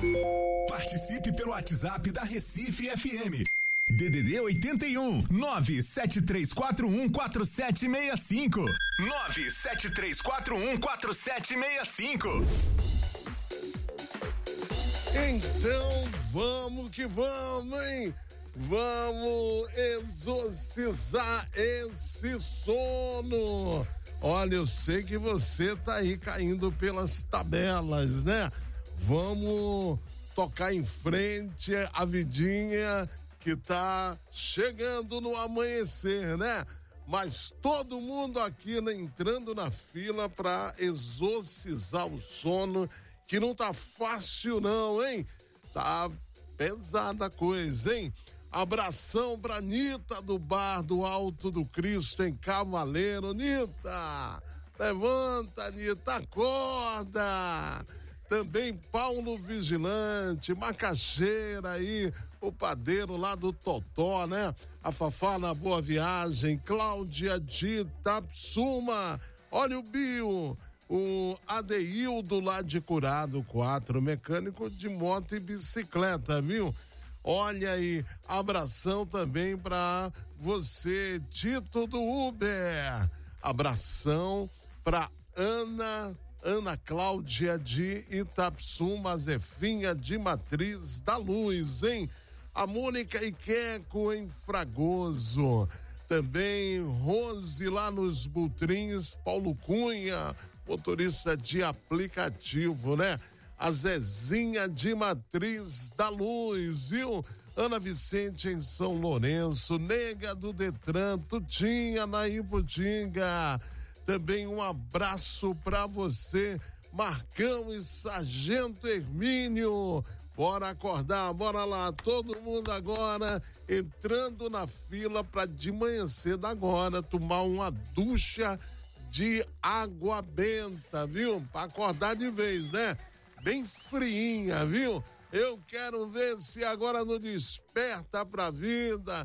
Participe pelo WhatsApp da Recife FM. DDD 81 97341 4765. 97341 4765. Então vamos que vamos, hein? Vamos exorcizar esse sono. Olha, eu sei que você tá aí caindo pelas tabelas, né? Vamos tocar em frente a vidinha que tá chegando no amanhecer, né? Mas todo mundo aqui, né, entrando na fila pra exorcizar o sono, que não tá fácil não, hein? Tá pesada a coisa, hein? Abração pra Nita do Bar do Alto do Cristo em Cavaleiro. Nita, levanta, Nita, acorda. Também Paulo Vigilante, Macaxeira aí, o padeiro lá do Totó, né? A Fafá na Boa Viagem, Cláudia de Tapsuma, olha o Bio, o Adeildo lá de Curado 4, mecânico de moto e bicicleta, viu? Olha aí, abração também pra você, Tito do Uber. Abração pra Ana Cláudia de Itapsuma, Zefinha de Matriz da Luz, hein? A Mônica e Queco em Fragoso. Também Rose lá nos Butrins, Paulo Cunha, motorista de aplicativo, né? A Zezinha de Matriz da Luz, viu? Ana Vicente em São Lourenço, Nega do Detran, Tutinha na Iputinga. Também um abraço pra você, Marcão e Sargento Hermínio. Bora acordar, bora lá, todo mundo agora entrando na fila pra de manhã cedo agora tomar uma ducha de água benta, viu? Pra acordar de vez, né? Bem friinha, viu? Eu quero ver se agora no Desperta pra Vida